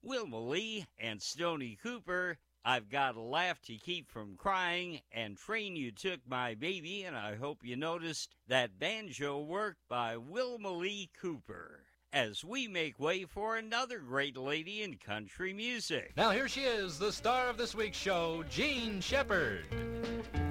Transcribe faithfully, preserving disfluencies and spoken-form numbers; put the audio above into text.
Wilma Lee and Stony Cooper. I've got a laugh to keep from crying, and Train You Took My Baby, and I hope you noticed that banjo work by Wilma Lee Cooper. As we make way for another great lady in country music. Now here she is, the star of this week's show, Jean Shepherd.